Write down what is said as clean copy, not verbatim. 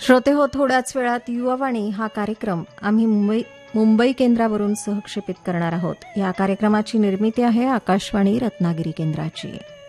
श्रोते हो, थोड्याच वेळात युवावाणी हा कार्यक्रम आम्ही मुंबई केंद्रावरून सहक्षेपित करणार आहोत. या कार्यक्रमाची निर्मिती आहे आकाशवाणी रत्नागिरी केंद्राची.